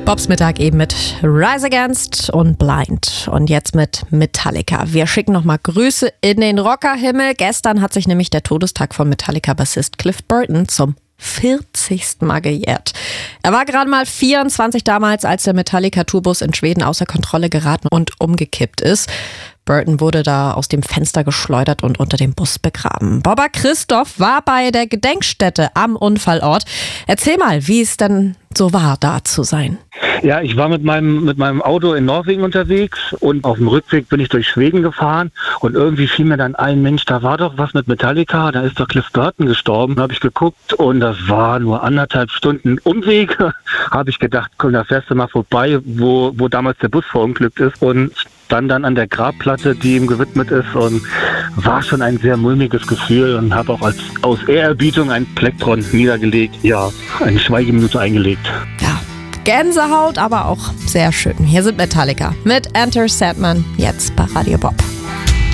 Bobs Mittag eben mit Rise Against und Blind und jetzt mit Metallica. Wir schicken nochmal Grüße in den Rockerhimmel. Gestern hat sich nämlich der Todestag von Metallica-Bassist Cliff Burton zum 40. Mal gejährt. Er war gerade mal 24 damals, als der Metallica-Tourbus in Schweden außer Kontrolle geraten und umgekippt ist. Burton wurde da aus dem Fenster geschleudert und unter dem Bus begraben. Bobber Christoph war bei der Gedenkstätte am Unfallort. Erzähl mal, wie es denn so war, da zu sein. Ja, ich war mit meinem Auto in Norwegen unterwegs und auf dem Rückweg bin ich durch Schweden gefahren und irgendwie fiel mir dann ein, Mensch, da war doch was mit Metallica, da ist doch Cliff Burton gestorben. Da habe ich geguckt und das war nur 1,5 Stunden Umweg. Habe ich gedacht, komm, da fährst du mal vorbei, wo damals der Bus verunglückt ist und dann an der Grabplatte, die ihm gewidmet ist, und war schon ein sehr mulmiges Gefühl und habe auch aus Ehrerbietung ein Plektron niedergelegt, ja, eine Schweigeminute eingelegt. Ja, Gänsehaut, aber auch sehr schön. Hier sind Metallica mit Enter Sandman, jetzt bei Radio Bob.